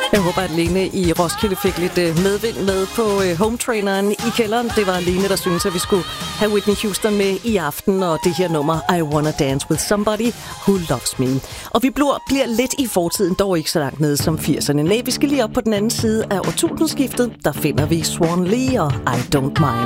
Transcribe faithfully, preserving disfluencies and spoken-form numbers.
Jeg håber, at Lene i Roskilde fik lidt medvind med på hometraineren i kælderen. Det var Lene, der syntes, at vi skulle have Whitney Houston med i aften, og det her nummer I Wanna Dance With Somebody Who Loves Me. Og vi bliver, bliver lidt i fortiden, dog ikke så langt nede som firserne. Nej, vi skal lige op på den anden side af årtusindskiftet. Der finder vi Swan Lee og I Don't Mind.